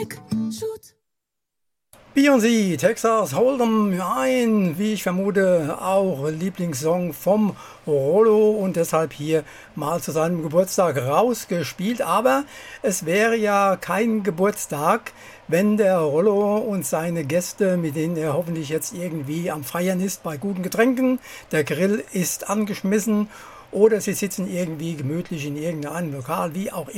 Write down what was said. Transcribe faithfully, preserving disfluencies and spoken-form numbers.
Beyoncé, Texas Hold'em, ein, wie ich vermute, auch Lieblingssong vom Rollo und deshalb hier mal zu seinem Geburtstag rausgespielt. Aber es wäre ja kein Geburtstag, wenn der Rollo und seine Gäste, mit denen er hoffentlich jetzt irgendwie am Feiern ist, bei guten Getränken, der Grill ist angeschmissen oder sie sitzen irgendwie gemütlich in irgendeinem Lokal, wie auch immer.